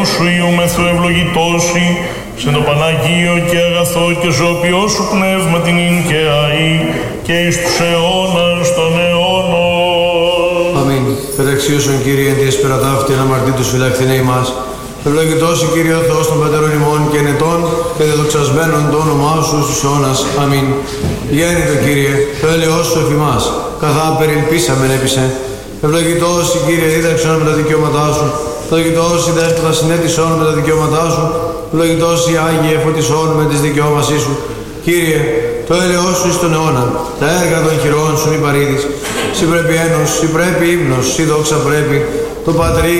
Σου Ιούμεθο ευλογητώσει, σε το Παναγίο και αγαθό και ζωοποιό σου πνεύμα την ίν και αή και εις τους αιώνας των αιώνων. Αμήν. Καταξίωσον Κύριε εν τη εσπερατάφτη αναμαρτήτους φυλακτηνέ ημάς. Ευλογητός η Κύριε ο Θεός των πατέρων ημών και ενετών και δεδοξασμένων το όνομά σου στους αιώνας. Αμήν. Γέννητο Κύριε, το έλεος σου εφ' ημάς, καθά περιλπίσαμεν έπεισε. Ευλογητός η Κύριε δίδαξον με τα δικαιώματά σου. Ευλογητός η Δέσποτα συνέτησον με τα δικαιώματά σου. Ευλογητός η Άγιε φωτισόν με τις δικαιώμασή σου. Κύριε, το έλεος σου εις τον αιώνα, τα έργα των χειρών σου μη παρήδεις. Συ πρέπει ένος, συ πρέπει ύμνος, συ δόξα πρέπει, το Πατρί